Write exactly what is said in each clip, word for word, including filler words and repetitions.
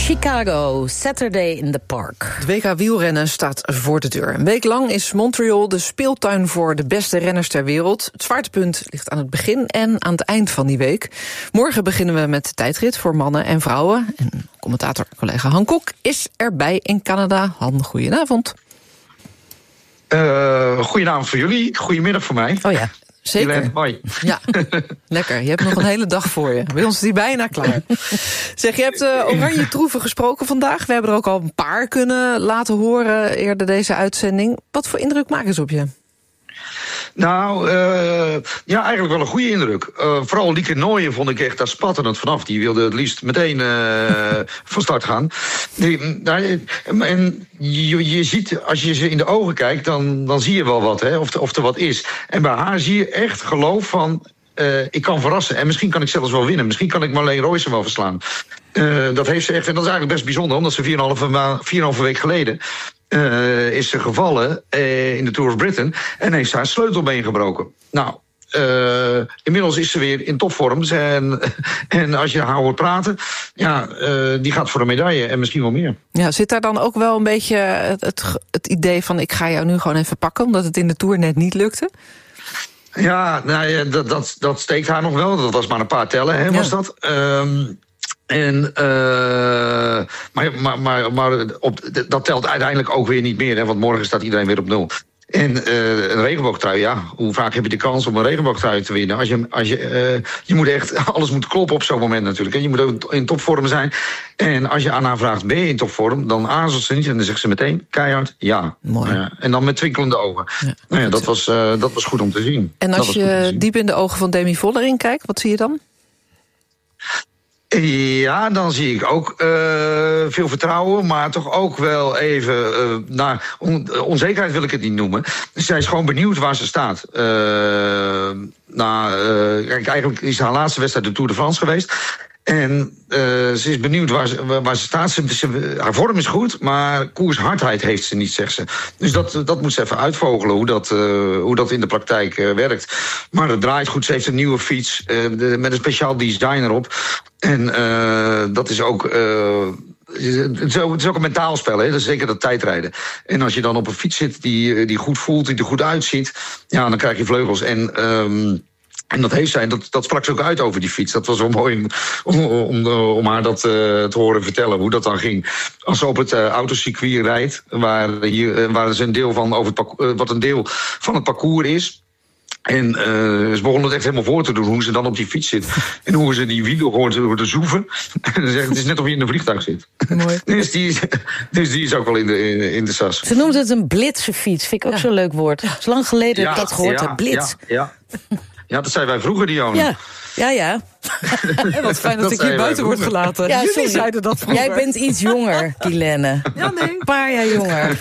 Chicago, Saturday in the Park. Het W K wielrennen staat voor de deur. Een week lang is Montreal de speeltuin voor de beste renners ter wereld. Het zwaartepunt ligt aan het begin en aan het eind van die week. Morgen beginnen we met de tijdrit voor mannen en vrouwen. En commentator-collega Han Kok is erbij in Canada. Han, goedenavond. Uh, goedenavond voor jullie, goedemiddag voor mij. Oh ja. Zeker. Helene, hoi. Ja, lekker. Je hebt nog een hele dag voor je. Bij ons is die bijna klaar. Zeg, je hebt uh, oranje troeven gesproken vandaag. We hebben er ook al een paar kunnen laten horen eerder deze uitzending. Wat voor indruk maken ze op je? Nou, uh, ja, eigenlijk wel een goede indruk. Uh, vooral Lieke Nooyen vond ik echt daar spatterend vanaf. Die wilde het liefst meteen uh, van start gaan. Die, nou, en je, je ziet, als je ze in de ogen kijkt, dan, dan zie je wel wat, hè, of, of er wat is. En bij haar zie je echt geloof van, uh, ik kan verrassen. En misschien kan ik zelfs wel winnen. Misschien kan ik Marleen Roysen wel verslaan. Uh, dat heeft ze echt, en dat is eigenlijk best bijzonder, omdat ze vier en een halve week geleden Uh, is ze gevallen uh, in de Tour of Britain en heeft ze haar sleutelbeen gebroken. Nou, uh, inmiddels is ze weer in topvorm. En, en als je haar hoort praten, ja, uh, die gaat voor een medaille en misschien wel meer. Ja, zit daar dan ook wel een beetje het, het, het idee van, ik ga jou nu gewoon even pakken, omdat het in de Tour net niet lukte? Ja, nou ja, dat, dat, dat steekt haar nog wel. Dat was maar een paar tellen, hè, was ja. dat. Um, En, uh, maar maar, maar, maar op, dat telt uiteindelijk ook weer niet meer, hè, want morgen staat iedereen weer op nul. En uh, een regenboogtrui, ja, hoe vaak heb je de kans om een regenboogtrui te winnen? Als je, als je, uh, je moet echt, alles moet kloppen op zo'n moment natuurlijk. En je moet ook in topvorm zijn. En als je aan haar vraagt, ben je in topvorm? Dan aarzelt ze niet en dan zegt ze meteen, keihard, ja. Mooi. Uh, en dan met twinkelende ogen. Ja, nou ja, dat, was, uh, dat was goed om te zien. En als je diep in de ogen van Demi Vollering kijkt, wat zie je dan? Ja, dan zie ik ook uh, veel vertrouwen, maar toch ook wel even, uh, nou, on- onzekerheid wil ik het niet noemen. Zij is gewoon benieuwd waar ze staat. Uh, nou, uh, kijk, eigenlijk is haar laatste wedstrijd de Tour de France geweest. En uh, ze is benieuwd waar ze, waar ze staat. Ze, ze, haar vorm is goed, maar koershardheid heeft ze niet, zegt ze. Dus dat, dat moet ze even uitvogelen, hoe dat, uh, hoe dat in de praktijk uh, werkt. Maar het draait goed. Ze heeft een nieuwe fiets uh, de, met een speciaal design erop. En uh, dat is ook Uh, Het is, ook, het is ook een mentaal spel, hè? Dat is zeker dat tijdrijden. En als je dan op een fiets zit die, die goed voelt, die er goed uitziet, ja, dan krijg je vleugels. En Um, En dat heeft zij, dat, dat sprak ze ook uit over die fiets. Dat was wel mooi om, om, om haar dat uh, te horen vertellen, hoe dat dan ging. Als ze op het uh, autocircuit rijdt, waar, hier, uh, waar ze een deel van over het parcours, uh, wat een deel van het parcours is. En uh, ze begonnen het echt helemaal voor te doen, hoe ze dan op die fiets zit. En hoe ze die wielen hoort te zoeven. En dan zegt het is net of je in een vliegtuig zit. Mooi. Dus die, dus die is ook wel in de, in, in de sas. Ze noemt het een blitsenfiets, vind ik ook ja. zo'n leuk woord. Het is lang geleden dat ik dat gehoord heb, blitz. Ja, ja. Ja, dat zeiden wij vroeger, Dionne. Ja, ja, ja. Wat fijn dat, dat ik hier buiten word gelaten. Ja, Jullie zeiden dat vroeger. Jij bent iets jonger, Guilaine. Ja, nee. Een paar jaar jonger.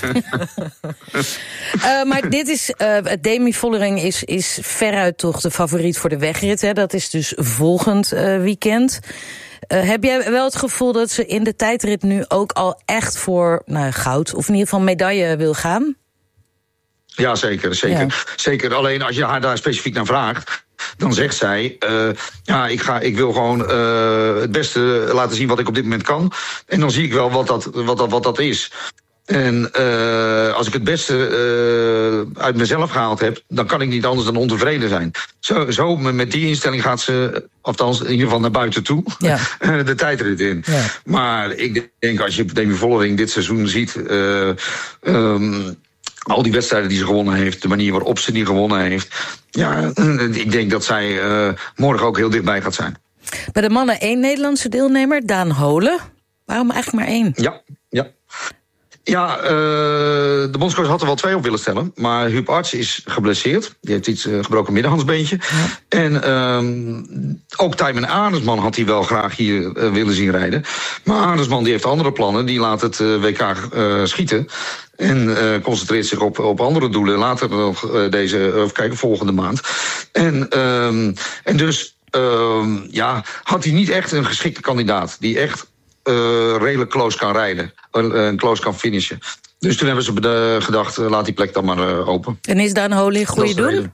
uh, maar dit is, uh, Demi Vollering is, is veruit toch de favoriet voor de wegrit. Hè? Dat is dus volgend uh, weekend. Uh, heb jij wel het gevoel dat ze in de tijdrit nu ook al echt voor nou, goud, of in ieder geval medaille wil gaan? Ja, zeker, zeker. Ja. Zeker. Alleen als je haar daar specifiek naar vraagt, dan zegt zij, uh, ja, ik, ga, ik wil gewoon uh, het beste laten zien wat ik op dit moment kan. En dan zie ik wel wat dat, wat dat, wat dat is. En uh, als ik het beste uh, uit mezelf gehaald heb, dan kan ik niet anders dan ontevreden zijn. Zo, zo met die instelling gaat ze, althans in ieder geval naar buiten toe, ja. de tijdrit in. Ja. Maar ik denk, als je Demi Vollering dit seizoen ziet, Uh, um, al die wedstrijden die ze gewonnen heeft, de manier waarop ze die gewonnen heeft, ja, ik denk dat zij uh, morgen ook heel dichtbij gaat zijn. Bij de mannen één Nederlandse deelnemer, Daan Holen. Waarom eigenlijk maar één? Ja, ja. Ja, uh, de bondscoach had er wel twee op willen stellen. Maar Huub Arts is geblesseerd. Die heeft iets uh, gebroken middenhandsbeentje. Ja. En um, ook Tijmen Arendsman had hij wel graag hier uh, willen zien rijden. Maar Arendsman die heeft andere plannen. Die laat het uh, W K uh, schieten. En uh, concentreert zich op, op andere doelen. Later nog uh, deze, uh, even kijken, volgende maand. En, um, en dus um, ja, had hij niet echt een geschikte kandidaat. Die echt Uh, redelijk close kan rijden. Uh, close kan finishen. Dus toen hebben ze uh, gedacht, uh, laat die plek dan maar uh, open. En is Daan Holen in goede doen?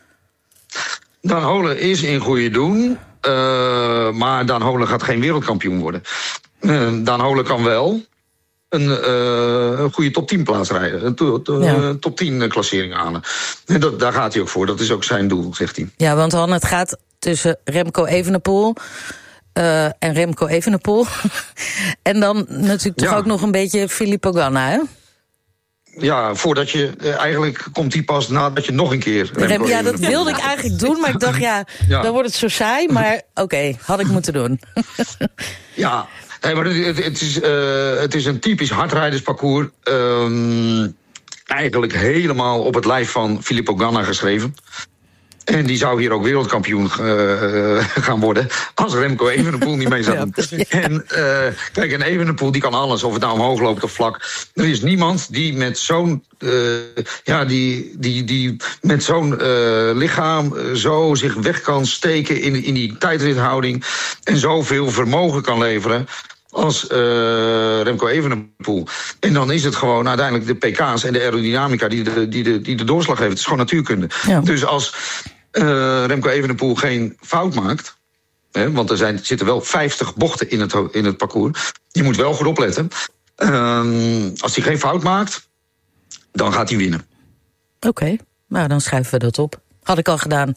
Daan Holen is in goede doen. Uh, maar Daan Holen gaat geen wereldkampioen worden. Uh, Daan Holen kan wel een, uh, een goede top tien plaats rijden. Een to, to, ja. top tien klassering halen. En dat, daar gaat hij ook voor. Dat is ook zijn doel, zegt hij. Ja, want Han, het gaat tussen Remco Evenepoel uh, en Remco Evenepoel. En dan natuurlijk toch ja. ook nog een beetje Filippo Ganna, hè? Ja, voordat je... Eigenlijk komt die pas nadat je nog een keer... Remco ja, dat wilde ik eigenlijk doen, maar ik dacht, ja, ja. dan wordt het zo saai. Maar oké, okay, had ik moeten doen. Ja, nee, maar het, het, is, uh, het is een typisch hardrijdersparcours. Um, eigenlijk helemaal op het lijf van Filippo Ganna geschreven. En die zou hier ook wereldkampioen uh, gaan worden als Remco Evenepoel niet mee zou doen. Ja, en uh, kijk, en Evenepoel die kan alles, of het nou omhoog loopt of vlak. Er is niemand die met zo'n uh, ja, die, die, die met zo'n uh, lichaam uh, zo zich weg kan steken in, in die tijdrithouding en zoveel vermogen kan leveren als uh, Remco Evenepoel. En dan is het gewoon uiteindelijk de P K's en de aerodynamica die de, die de, die de doorslag heeft. Het is gewoon natuurkunde. Ja. Dus als uh, Remco Evenepoel geen fout maakt, hè, want er zijn, zitten wel vijftig bochten in het, in het parcours. Je moet wel goed opletten. Uh, als hij geen fout maakt, dan gaat hij winnen. Oké, okay, nou dan schrijven we dat op. Had ik al gedaan.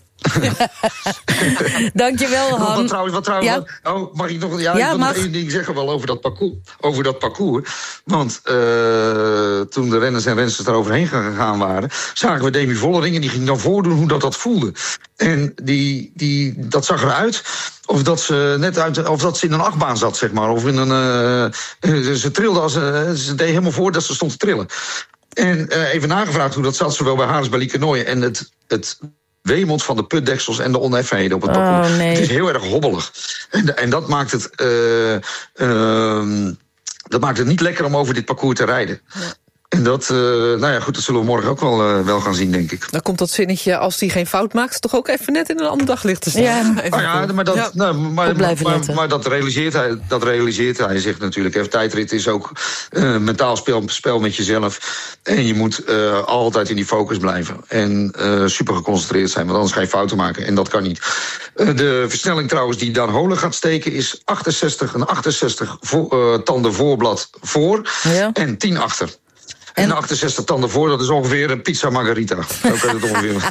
Dankjewel, Han. Wat trouwens, wat trouwens, ja? wat, oh, mag ik nog, ja, ja, ik wil nog één ding zeggen wel over dat parcours. Over dat parcours. Want uh, toen de renners en rensters eroverheen gegaan waren, zagen we Demi Vollering en die ging dan voordoen hoe dat dat voelde. En die, die, dat zag eruit of dat ze net uit, of dat ze in een achtbaan zat, zeg maar. Of in een, uh, ze trilde als uh, ze deed helemaal voor dat ze stond te trillen. En uh, even nagevraagd hoe dat zat, zowel bij Haars bij Liekenooi en het, het weemelt van de putdeksels en de oneffenheden op het parcours. Oh, nee. Het is heel erg hobbelig. En, en dat maakt het uh, uh, dat maakt het niet lekker om over dit parcours te rijden. Ja. En dat, uh, nou ja, goed, dat zullen we morgen ook wel, uh, wel gaan zien, denk ik. Dan komt dat zinnetje, als die geen fout maakt, toch ook even net in een ander daglicht te staan. Ja, oh ja maar, dat, ja. Nou, maar, maar, maar, maar dat realiseert hij, dat realiseert hij zich natuurlijk. Even tijdrit is ook uh, mentaal spel, spel met jezelf. En je moet uh, altijd in die focus blijven. En uh, super geconcentreerd zijn, want anders ga je fouten maken. En dat kan niet. Uh, de versnelling trouwens die Dan Holen gaat steken is achtenzestig, een achtenzestig voor, uh, tanden voorblad voor ja. en tien achter. En de achtenzestig tanden voor, dat is ongeveer een pizza margarita. Zo kan je het ongeveer.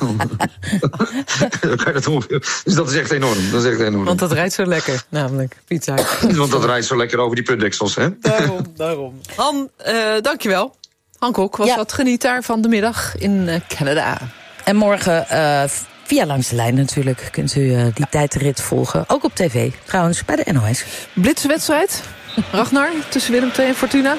Zo kan je het ongeveer. Dus dat is echt enorm. Dat is echt enorm. Want dat rijdt zo lekker, namelijk pizza. Want dat rijdt zo lekker over die putdeksels, hè? Daarom, daarom. Han, uh, dankjewel. Han Kok was ja. wat geniet daar van de middag in uh, Canada. En morgen uh, via Langs de Lijn natuurlijk kunt u uh, die tijdrit volgen. Ook op tv, trouwens, bij de N O S. Blitswedstrijd, Ragnar, tussen Willem twee en Fortuna.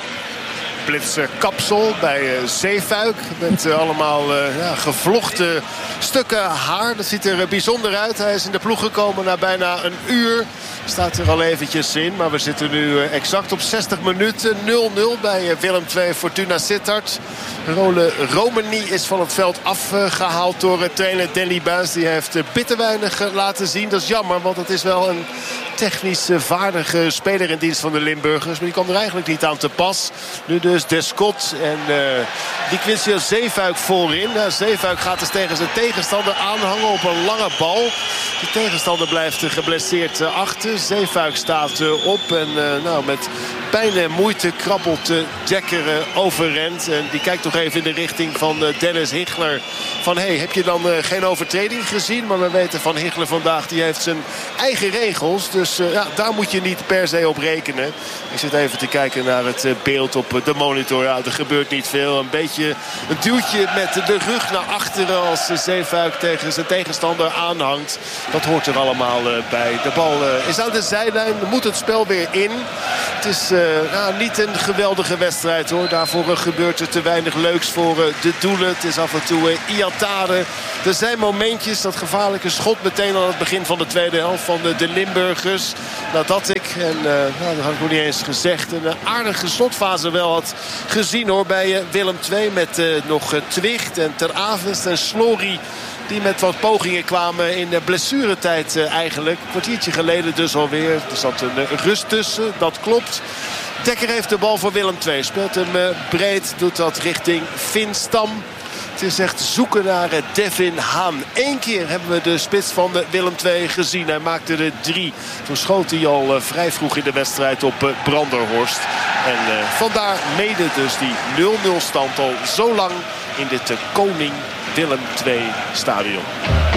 Blitskapsel bij uh, Zeefuik. Met uh, allemaal uh, ja, gevlochten stukken haar. Dat ziet er uh, bijzonder uit. Hij is in de ploeg gekomen na bijna een uur. Staat er al eventjes in. Maar we zitten nu uh, exact op zestig minuten. nul nul bij uh, Willem twee Fortuna Sittard. Role Romani is van het veld afgehaald uh, door uh, trainer Danny Buis. Die heeft uh, bitter weinig uh, laten zien. Dat is jammer, want het is wel een technisch uh, vaardige speler in dienst van de Limburgers. Maar die kwam er eigenlijk niet aan te pas. Nu dus Descott en uh, die Quincy Zeefuik voorin. Uh, Zeefuik gaat dus tegen zijn tegenstander aanhangen op een lange bal. De tegenstander blijft uh, geblesseerd uh, achter. Zeefuik staat uh, op en uh, nou, met pijn en moeite krabbelt uh, Dekker uh, overrent. En die kijkt toch even in de richting van uh, Dennis Higler. Van hey, heb je dan uh, geen overtreding gezien? Maar we weten van Higler vandaag, die heeft zijn eigen regels. Dus uh, ja, daar moet je niet per se op rekenen. Ik zit even te kijken naar het uh, beeld op uh, de monitor. Ja, er gebeurt niet veel. Een beetje een duwtje met de rug naar achteren als uh, Zeefuik tegen zijn tegenstander aanhangt. Dat hoort er allemaal uh, bij. De bal uh, is aan de zijlijn. Moet het spel weer in. Het is uh, nou, niet een geweldige wedstrijd hoor. Daarvoor uh, gebeurt er te weinig leuks voor uh, de doelen. Het is af en toe uh, Iatare. Er zijn momentjes, dat gevaarlijke schot meteen aan het begin van de tweede helft van uh, de Limburgers. Nadat ik, en uh, nou, dat had ik nog niet eens gezegd, een uh, aardige slotfase wel had gezien hoor bij uh, Willem twee. Met uh, nog uh, Twicht en Ter Avest en Slory. Die met wat pogingen kwamen in de blessuretijd uh, eigenlijk. Een kwartiertje geleden dus alweer. Er zat een uh, rust tussen, dat klopt. Dekker heeft de bal voor Willem twee. Speelt hem uh, breed, doet dat richting Finn Stam. Het is echt zoeken naar Devin Haan. Eén keer hebben we de spits van Willem twee gezien. Hij maakte er drie. Toen schoot hij al vrij vroeg in de wedstrijd op Branderhorst. En uh, vandaar mede dus die nul nul stand al zo lang in dit Koning Willem twee stadion.